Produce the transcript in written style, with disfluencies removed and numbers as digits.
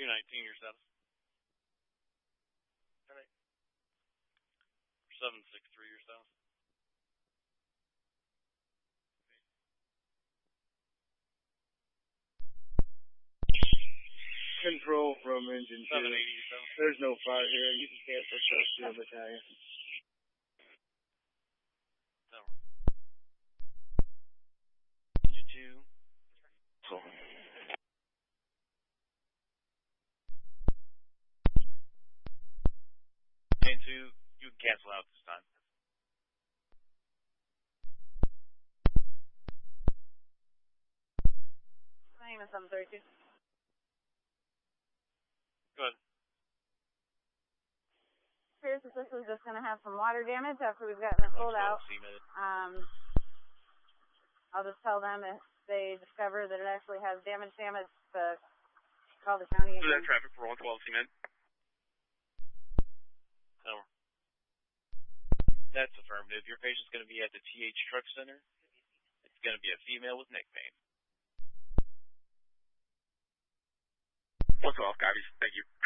219 your status. 763 your status. Control from engine 2. 780 your status. There's no fire here. You can cancel Steel Battalion. Tower. Engine 2. So. Engine 2, you can cancel out this time. My name is 732. Go ahead. Here's if this is just going to have some water damage after we've gotten it pulled out. I'll just tell them if they discover that it actually has damage, call the county again. That traffic for 112 cement. Tower. That's affirmative. Your patient's going to be at the TH Truck Center. It's going to be a female with neck pain. 112, copies. Thank you.